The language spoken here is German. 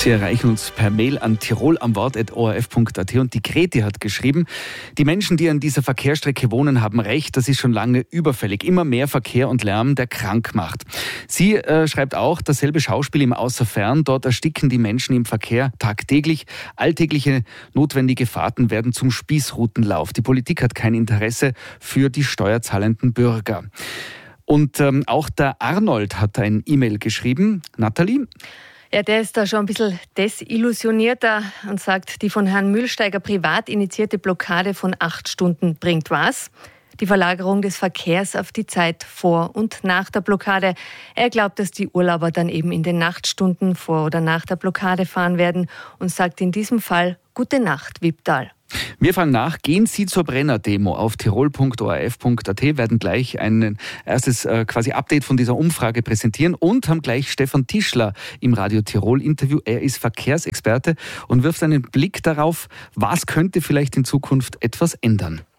Sie erreichen uns per Mail an tirolamwort@orf.at und die Greti hat geschrieben, die Menschen, die an dieser Verkehrsstrecke wohnen, haben recht, das ist schon lange überfällig. Immer mehr Verkehr und Lärm, der krank macht. Sie schreibt auch, dasselbe Schauspiel im Außerfern, dort ersticken die Menschen im Verkehr tagtäglich. Alltägliche notwendige Fahrten werden zum Spießrutenlauf. Die Politik hat kein Interesse für die steuerzahlenden Bürger. Und auch der Arnold hat ein E-Mail geschrieben. Nathalie? Ja, der ist da schon ein bisschen desillusionierter und sagt, die von Herrn Mühlsteiger privat initiierte Blockade von 8 Stunden bringt was? Die Verlagerung des Verkehrs auf die Zeit vor und nach der Blockade. Er glaubt, dass die Urlauber dann eben in den Nachtstunden vor oder nach der Blockade fahren werden und sagt in diesem Fall Gute Nacht, Wipptal. Wir fragen nach, gehen Sie zur Brenner-Demo auf tirol.orf.at, werden gleich ein erstes quasi Update von dieser Umfrage präsentieren und haben gleich Stefan Tischler im Radio Tirol-Interview. Er ist Verkehrsexperte und wirft einen Blick darauf, was könnte vielleicht in Zukunft etwas ändern.